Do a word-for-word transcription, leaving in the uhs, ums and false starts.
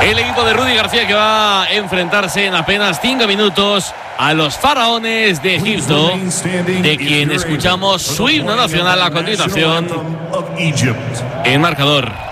El equipo de Rudy García que va a enfrentarse en apenas cinco minutos a los faraones de Egipto, de quien escuchamos su himno nacional a continuación en marcador.